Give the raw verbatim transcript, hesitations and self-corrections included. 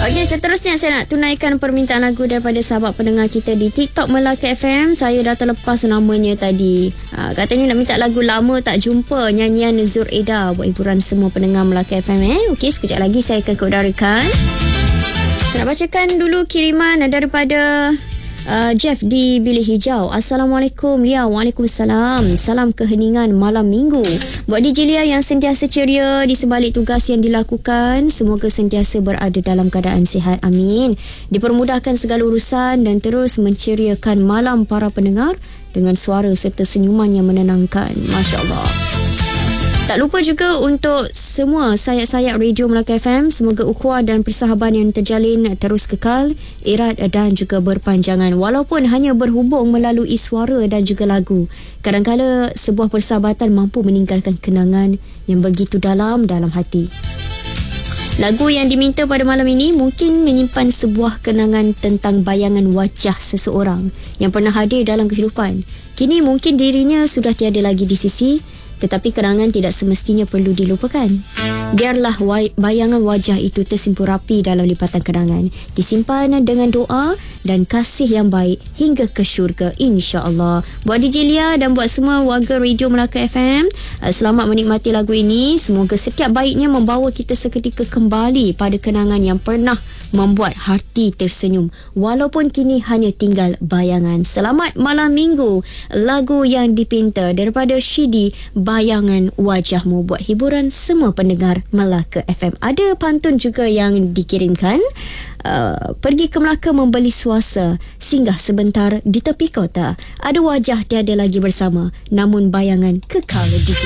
Okey, seterusnya saya nak tunaikan permintaan lagu daripada sahabat pendengar kita di TikTok Melaka F M. Saya dah terlepas namanya tadi. Ha, katanya nak minta lagu lama tak jumpa, nyanyian Zur Eda buat hiburan semua pendengar Melaka F M. Eh? Okey, sekejap lagi saya akan keudarakan. Saya nak bacakan dulu kiriman daripada Uh, Jeff di Bilik Hijau. Assalamualaikum Lia. Waalaikumsalam. Salam keheningan malam minggu buat D J Lia yang sentiasa ceria di sebalik tugas yang dilakukan. Semoga sentiasa berada dalam keadaan sihat. Amin. Dipermudahkan segala urusan dan terus menceriakan malam para pendengar dengan suara serta senyuman yang menenangkan. Masya Allah. Tak lupa juga untuk semua sayap-sayap Radio Melaka F M, semoga ukhuwah dan persahaban yang terjalin terus kekal, erat dan juga berpanjangan walaupun hanya berhubung melalui suara dan juga lagu. Kadang-kadang sebuah persahabatan mampu meninggalkan kenangan yang begitu dalam dalam hati. Lagu yang diminta pada malam ini mungkin menyimpan sebuah kenangan tentang bayangan wajah seseorang yang pernah hadir dalam kehidupan. Kini mungkin dirinya sudah tiada lagi di sisi, tetapi kenangan tidak semestinya perlu dilupakan. Biarlah bayangan wajah itu tersimpul rapi dalam lipatan kenangan, disimpan dengan doa dan kasih yang baik hingga ke syurga, insya-Allah. Buat D J Lia dan buat semua warga Radio Melaka F M, selamat menikmati lagu ini. Semoga setiap baiknya membawa kita seketika kembali pada kenangan yang pernah membuat hati tersenyum walaupun kini hanya tinggal bayangan. Selamat malam minggu. Lagu yang dipinta daripada Shidi, Bayangan Wajahmu, buat hiburan semua pendengar Melaka F M. Ada pantun juga yang dikirimkan. Uh, pergi ke Melaka membeli suasa, singgah sebentar di tepi kota. Ada wajah tiada lagi bersama, namun bayangan kekal di